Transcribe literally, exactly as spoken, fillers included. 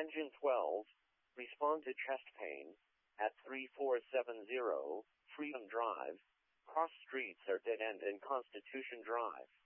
Engine twelve, respond to chest pain, at three four seven zero, Freedom Drive. Cross streets are dead-end in Constitution Drive.